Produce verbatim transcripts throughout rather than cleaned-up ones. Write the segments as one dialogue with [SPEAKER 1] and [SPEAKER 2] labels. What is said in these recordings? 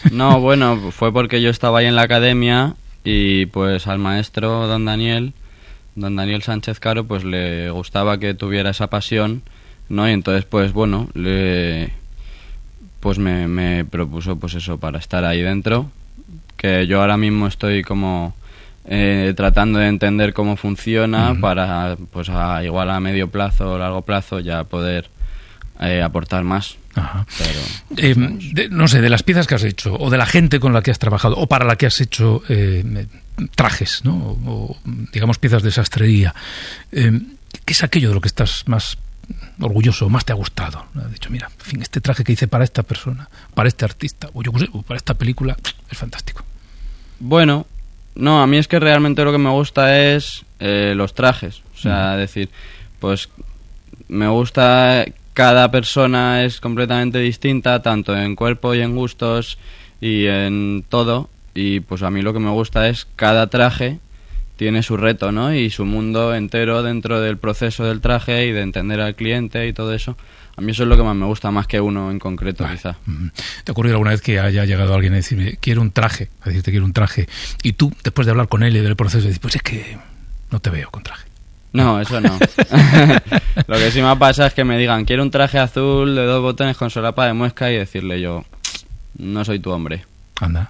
[SPEAKER 1] No, bueno, fue porque yo estaba ahí en la academia y pues al maestro don Daniel, don Daniel Sánchez Caro, pues le gustaba que tuviera esa pasión, ¿no? Y entonces pues bueno, le pues me, me propuso pues eso, para estar ahí dentro, que yo ahora mismo estoy como eh, tratando de entender cómo funciona, uh-huh, para pues a, igual a medio plazo o largo plazo ya poder eh, aportar más.
[SPEAKER 2] Ajá. Pero, eh, de, no sé, de las piezas que has hecho o de la gente con la que has trabajado o para la que has hecho eh, trajes, ¿no? O, o digamos piezas de sastrería, eh, ¿qué es aquello de lo que estás más orgulloso, más te ha gustado? Has dicho, mira, en fin, este traje que hice para esta persona, para este artista, o yo qué sé, o para esta película, es fantástico.
[SPEAKER 1] Bueno, no, a mí es que realmente lo que me gusta es eh, los trajes, o sea, uh-huh, decir, pues me gusta, cada persona es completamente distinta, tanto en cuerpo y en gustos y en todo, y pues a mí lo que me gusta es cada traje tiene su reto, ¿no? Y su mundo entero dentro del proceso del traje y de entender al cliente y todo eso. A mí eso es lo que más me gusta, más que uno en concreto, vale, quizá.
[SPEAKER 2] ¿Te ha ocurrido alguna vez que haya llegado alguien a decirme, quiero un traje, a decirte quiero un traje, y tú, después de hablar con él y del proceso, dices, pues es que no te veo con traje?
[SPEAKER 1] No, eso no. Lo que sí me pasa es que me digan, quiero un traje azul de dos botones con solapa de muesca, y decirle yo, no soy tu hombre.
[SPEAKER 2] Anda.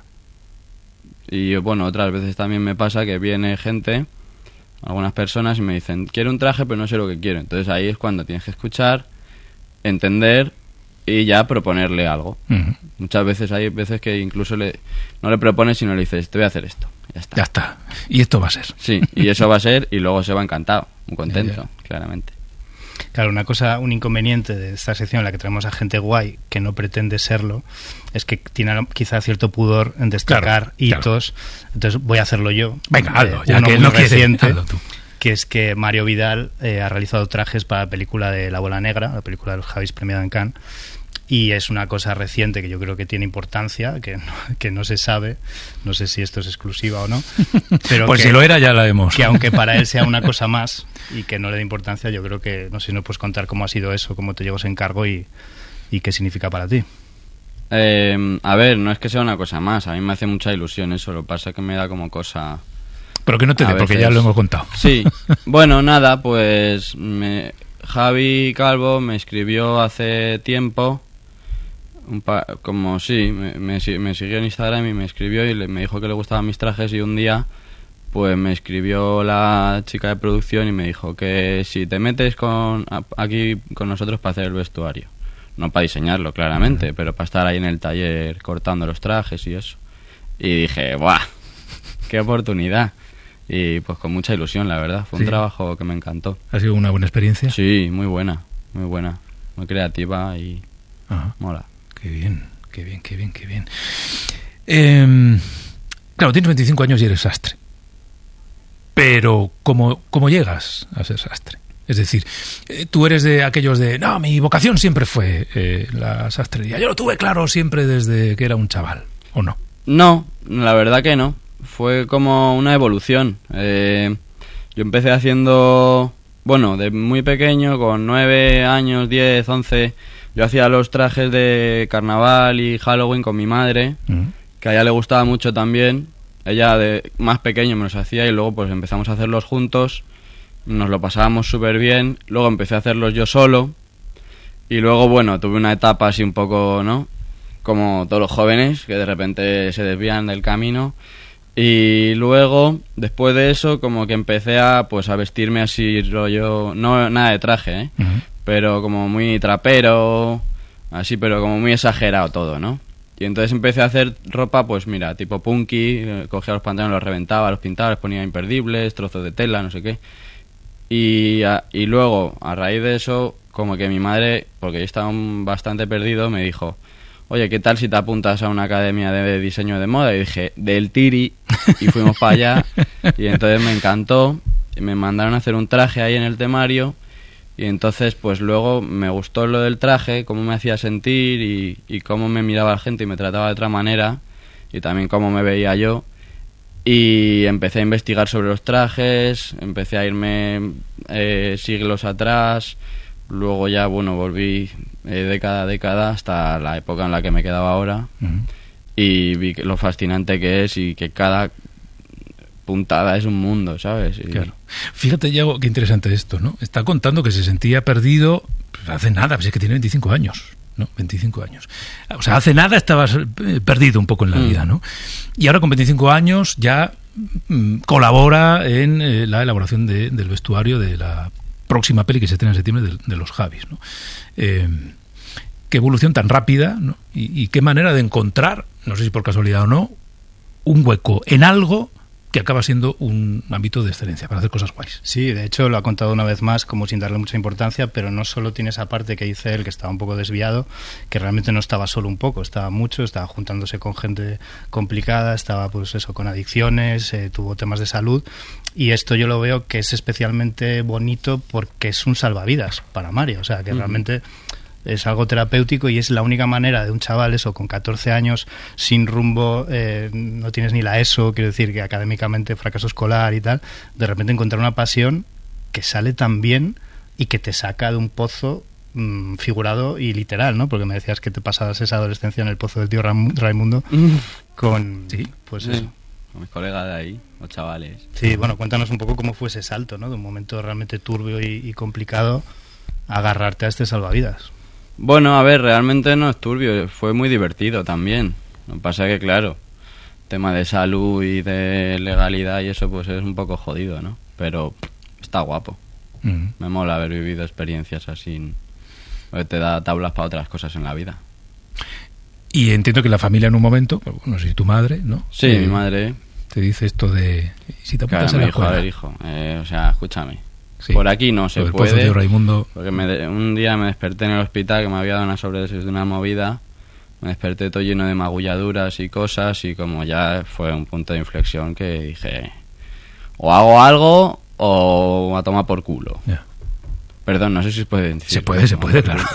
[SPEAKER 1] Y bueno, otras veces también me pasa que viene gente, algunas personas, y me dicen, quiero un traje pero no sé lo que quiero. Entonces ahí es cuando tienes que escuchar, entender y ya proponerle algo. Uh-huh. Muchas veces hay veces que incluso le, no le propones, sino le dices, te voy a hacer esto. Ya está.
[SPEAKER 2] Ya está. Y esto va a ser.
[SPEAKER 1] Sí, y eso va a ser, y luego se va encantado, muy contento, ya, ya, claramente.
[SPEAKER 3] Claro, una cosa, un inconveniente de esta sección en la que traemos a gente guay que no pretende serlo, es que tiene quizá cierto pudor en destacar, claro, hitos. Claro. Entonces voy a hacerlo yo.
[SPEAKER 2] Venga, hazlo, ya
[SPEAKER 3] uno
[SPEAKER 2] que
[SPEAKER 3] muy
[SPEAKER 2] no
[SPEAKER 3] reciente,
[SPEAKER 2] hazlo tú.
[SPEAKER 3] Que es que Mario Vidal eh, ha realizado trajes para la película de La Bola Negra, la película de los Javis premiada en Cannes. Y es una cosa reciente que yo creo que tiene importancia, que no, que no se sabe, no sé si esto es exclusiva o no, pero
[SPEAKER 2] pues
[SPEAKER 3] que,
[SPEAKER 2] si lo era ya la vemos.
[SPEAKER 3] Que aunque para él sea una cosa más y que no le dé importancia, yo creo que, no sé si nos puedes contar cómo ha sido eso, cómo te llegó ese encargo y, y qué significa para ti.
[SPEAKER 1] Eh, a ver, no es que sea una cosa más, a mí me hace mucha ilusión eso, lo que pasa es que me da como cosa...
[SPEAKER 2] Pero que no te dé, porque ya lo hemos contado.
[SPEAKER 1] Sí, bueno, nada, pues me, Javi Calvo me escribió hace tiempo... Un pa- como sí, me, me, me siguió en Instagram y me escribió y le, me dijo que le gustaban mis trajes, y un día pues me escribió la chica de producción y me dijo que si te metes con a, aquí con nosotros para hacer el vestuario, no para diseñarlo claramente, uh-huh, pero para estar ahí en el taller cortando los trajes y eso. Y dije, ¡buah! ¡Qué oportunidad! Y pues con mucha ilusión, la verdad, fue sí, un trabajo que me encantó.
[SPEAKER 2] ¿Ha sido una buena experiencia?
[SPEAKER 1] Sí, muy buena, muy buena, muy creativa y
[SPEAKER 2] uh-huh,
[SPEAKER 1] mola.
[SPEAKER 2] Qué bien, qué bien, qué bien, qué bien. Eh, claro, tienes veinticinco años y eres sastre. Pero, ¿cómo, cómo llegas a ser sastre? Es decir, eh, tú eres de aquellos de, no, mi vocación siempre fue eh, la sastrería. Yo lo tuve claro siempre desde que era un chaval, ¿o no?
[SPEAKER 1] No, la verdad que no. Fue como una evolución. Eh, yo empecé haciendo, bueno, de muy pequeño, con nueve años, diez, once... Yo hacía los trajes de carnaval y Halloween con mi madre, uh-huh, que a ella le gustaba mucho también. Ella de más pequeño me los hacía y luego pues empezamos a hacerlos juntos. Nos lo pasábamos súper bien. Luego empecé a hacerlos yo solo. Y luego, bueno, tuve una etapa así un poco, ¿no? Como todos los jóvenes, que de repente se desvían del camino. Y luego, después de eso, como que empecé a, pues, a vestirme así rollo... No, nada de traje, ¿eh? Uh-huh. Pero como muy trapero, así, pero como muy exagerado todo, ¿no? Y entonces empecé a hacer ropa, pues mira, tipo punky, eh, cogía los pantalones, los reventaba, los pintaba, los ponía imperdibles, trozos de tela, no sé qué. Y, a, y luego, a raíz de eso, como que mi madre, porque yo estaba bastante perdido, me dijo, oye, ¿qué tal si te apuntas a una academia de diseño de moda? Y dije, del tiri, y fuimos para allá, y entonces me encantó, y me mandaron a hacer un traje ahí en el temario. Y entonces, pues luego me gustó lo del traje, cómo me hacía sentir y, y cómo me miraba la gente y me trataba de otra manera, y también cómo me veía yo. Y empecé a investigar sobre los trajes, empecé a irme eh, siglos atrás, luego ya, bueno, volví eh, década a década hasta la época en la que me quedaba ahora. Uh-huh. y vi que lo fascinante que es y que cada puntada es un mundo, ¿sabes? Y...
[SPEAKER 2] Claro. Fíjate, Yago, qué interesante esto, ¿no? Está contando que se sentía perdido hace nada, pues es que tiene veinticinco años, ¿no? veinticinco años. O sea, hace nada estabas perdido un poco en la mm. vida, ¿no? Y ahora con veinticinco años ya mm, colabora en eh, la elaboración de, del vestuario de la próxima peli que se estrena en septiembre de, de los Javis, ¿no? Eh, qué evolución tan rápida, ¿no? Y, y qué manera de encontrar, no sé si por casualidad o no, un hueco en algo que acaba siendo un ámbito de excelencia para hacer cosas guays.
[SPEAKER 3] Sí, de hecho lo ha contado una vez más como sin darle mucha importancia, pero no solo tiene esa parte que dice él que estaba un poco desviado, que realmente no estaba solo un poco, estaba mucho, estaba juntándose con gente complicada, estaba pues eso, con adicciones, eh, tuvo temas de salud, y esto yo lo veo que es especialmente bonito porque es un salvavidas para Mario, o sea que mm. realmente es algo terapéutico y es la única manera de un chaval, eso, con catorce años, sin rumbo, eh, no tienes ni la ESO, quiero decir que académicamente fracaso escolar y tal, de repente encontrar una pasión que sale tan bien y que te saca de un pozo mmm, figurado y literal, ¿no? Porque me decías que te pasabas esa adolescencia en el pozo del tío Ram- Raimundo con,
[SPEAKER 1] sí,
[SPEAKER 3] pues
[SPEAKER 1] sí.
[SPEAKER 3] eso.
[SPEAKER 1] Con mis colegas de ahí, los chavales.
[SPEAKER 3] Sí, bueno, cuéntanos un poco cómo fue ese salto, ¿no? De un momento realmente turbio y, y complicado a agarrarte a este salvavidas.
[SPEAKER 1] Bueno, a ver, realmente no es turbio, fue muy divertido también. Lo que pasa es que, claro, tema de salud y de legalidad y eso, pues es un poco jodido, ¿no? Pero está guapo. Mm. Me mola haber vivido experiencias así, porque te da tablas para otras cosas en la vida.
[SPEAKER 2] Y entiendo que la familia en un momento, no sé si tu madre, ¿no?
[SPEAKER 1] Sí,
[SPEAKER 2] eh,
[SPEAKER 1] mi madre.
[SPEAKER 2] Te dice esto de... Si te apuntas
[SPEAKER 1] claro,
[SPEAKER 2] a la
[SPEAKER 1] hijo,
[SPEAKER 2] escuela.
[SPEAKER 1] a ver, hijo, eh, o sea, escúchame.
[SPEAKER 2] Sí.
[SPEAKER 1] Por aquí no se
[SPEAKER 2] Por el
[SPEAKER 1] puede,
[SPEAKER 2] pozo de Raimundo.
[SPEAKER 1] porque me de, un día me desperté en el hospital que me había dado una sobredosis de una movida, me desperté todo lleno de magulladuras y cosas y como ya fue un punto de inflexión que dije o hago algo o a tomar por culo. Yeah. Perdón, no sé si se puede decir.
[SPEAKER 2] Se puede, se puede, claro.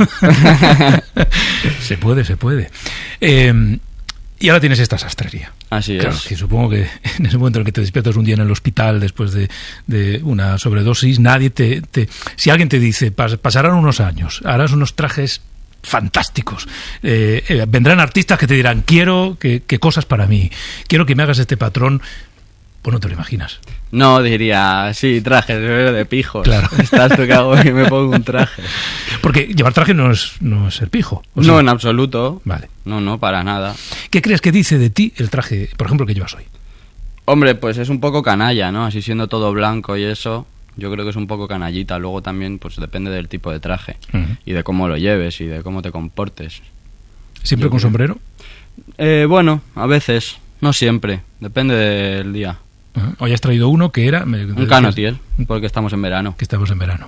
[SPEAKER 2] se puede, se puede. Eh, y ahora tienes esta sastrería.
[SPEAKER 1] Así
[SPEAKER 2] claro,
[SPEAKER 1] es.
[SPEAKER 2] Que supongo que en ese momento en el que te despiertas un día en el hospital después de, de una sobredosis, nadie te, te... Si alguien te dice, pas, pasarán unos años, harás unos trajes fantásticos, eh, eh, vendrán artistas que te dirán, quiero que, que cosas para mí, quiero que me hagas este patrón... Pues no te lo imaginas.
[SPEAKER 1] No, diría, sí, trajes de pijos.
[SPEAKER 2] Claro.
[SPEAKER 1] Estás tú que hago y me pongo un traje.
[SPEAKER 2] Porque llevar traje no es, no es ser pijo.
[SPEAKER 1] No, sea, en absoluto.
[SPEAKER 2] Vale.
[SPEAKER 1] No, no, para nada.
[SPEAKER 2] ¿Qué crees que dice de ti el traje, por ejemplo, que llevas hoy?
[SPEAKER 1] Hombre, pues es un poco canalla, ¿no? Así siendo todo blanco y eso, yo creo que es un poco canallita. Luego también, pues depende del tipo de traje. Uh-huh. Y de cómo lo lleves y de cómo te comportes.
[SPEAKER 2] ¿Siempre yo con creo. sombrero?
[SPEAKER 1] Eh, bueno, a veces. No siempre. Depende del día.
[SPEAKER 2] Uh-huh. Hoy has traído uno que era... Me,
[SPEAKER 1] un canotiel, porque estamos en verano.
[SPEAKER 2] Que estamos en verano.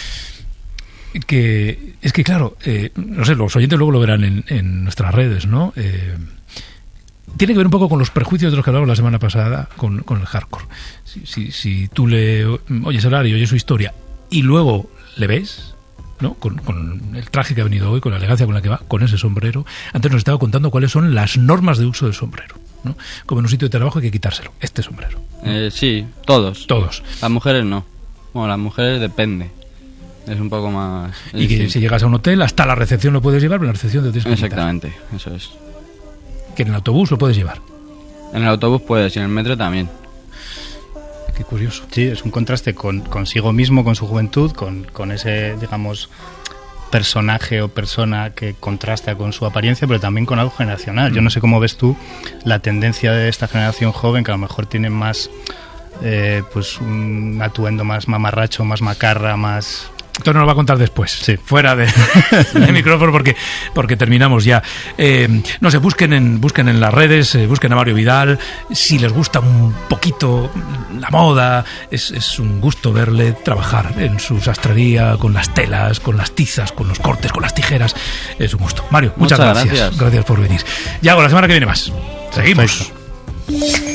[SPEAKER 2] Que es que, claro, eh, no sé, los oyentes luego lo verán en, en nuestras redes, ¿no? Eh, tiene que ver un poco con los prejuicios de los que hablamos la semana pasada con, con el hardcore. Si, si, si tú le oyes hablar y oyes su historia y luego le ves, ¿no? Con, con el traje que ha venido hoy, con la elegancia con la que va, con ese sombrero. Antes nos estaba contando cuáles son las normas de uso del sombrero, ¿no? Como en un sitio de trabajo hay que quitárselo, este sombrero, ¿no?
[SPEAKER 1] eh, sí, todos.
[SPEAKER 2] Todos.
[SPEAKER 1] Las mujeres no. Bueno, las mujeres depende. Es un poco más...
[SPEAKER 2] Y que distinto. Si llegas a un hotel, hasta la recepción lo puedes llevar, pero en la recepción te tienes que
[SPEAKER 1] Exactamente,
[SPEAKER 2] quitar.
[SPEAKER 1] Eso es.
[SPEAKER 2] Que en el autobús lo puedes llevar.
[SPEAKER 1] En el autobús puedes, y en el metro también.
[SPEAKER 2] Qué curioso.
[SPEAKER 3] Sí, es un contraste con consigo mismo, con su juventud, con, con ese, digamos, personaje o persona que contrasta con su apariencia, pero también con algo generacional. Yo no sé cómo ves tú la tendencia de esta generación joven, que a lo mejor tiene más, eh, pues un atuendo más mamarracho, más macarra, más...
[SPEAKER 2] Esto nos lo va a contar después,
[SPEAKER 3] sí.
[SPEAKER 2] fuera de, de micrófono, porque porque terminamos ya. Eh, no sé, busquen en busquen en las redes, eh, busquen a Mario Vidal. Si les gusta un poquito la moda, es, es un gusto verle trabajar en su sastrería, con las telas, con las tizas, con los cortes, con las tijeras. Es un gusto. Mario, muchas, muchas gracias. gracias. Gracias por venir. Ya, la semana que viene más. Seguimos. Perfecto.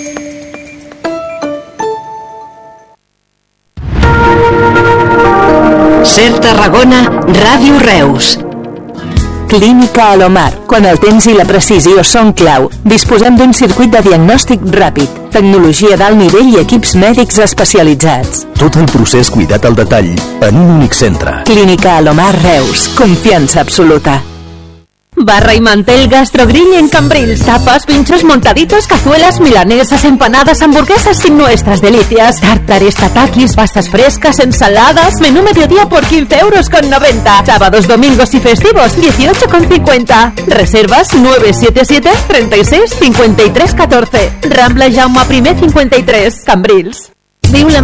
[SPEAKER 4] Ser Tarragona, Ràdio Reus. Clínica Alomar. Quan el temps i la precisió són clau, disposem d'un circuit de diagnòstic ràpid, tecnologia d'alt nivell i equips mèdics especialitzats.
[SPEAKER 5] Tot el procés cuidat al detall en un únic centre.
[SPEAKER 4] Clínica Alomar Reus. Confiança absoluta. Barra y mantel Gastrogrill en Cambrils. Tapas, pinchos, montaditos, cazuelas, milanesas, empanadas, hamburguesas y nuestras delicias. Tártares, tatakis, pastas frescas, ensaladas. Menú mediodía por quince euros con noventa. Sábados, domingos y festivos dieciocho con cincuenta. Reservas nueve siete siete, treinta y seis, cincuenta y tres, catorce. Rambla Jaume I cincuenta y tres, Cambrils. Viu la